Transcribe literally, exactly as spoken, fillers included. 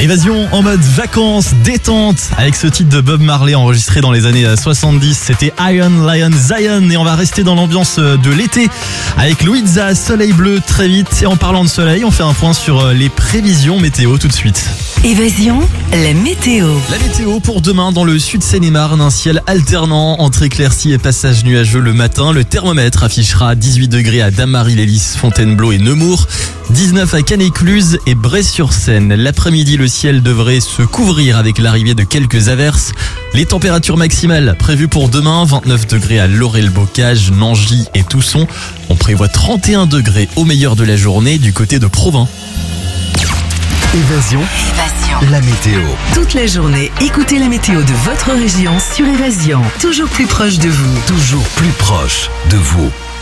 Évasion en mode vacances, détente, avec ce titre de Bob Marley enregistré dans les années soixante-dix. C'était Iron Lion Zion et on va rester dans l'ambiance de l'été avec Louisa, Soleil Bleu très vite. Et en parlant de soleil, on fait un point sur les prévisions météo tout de suite. Évasion, la météo. La météo pour demain dans le sud Seine-et-Marne, un ciel alternant entre éclaircies et passages nuageux le matin. Le thermomètre affichera dix-huit degrés à Damary-les-Lys, Fontainebleau et Nemours, dix-neuf à Cannes-Écluse et Bray-sur-Seine. L'après-midi, le ciel devrait se couvrir avec l'arrivée de quelques averses. Les températures maximales prévues pour demain, vingt-neuf degrés à Laurel-Bocage, Nangy et Tousson. On prévoit trente et un degrés au meilleur de la journée du côté de Provins. Évasion, Évasion. la météo. Toute la journée, écoutez la météo de votre région sur Évasion. Toujours plus proche de vous. Toujours plus proche de vous.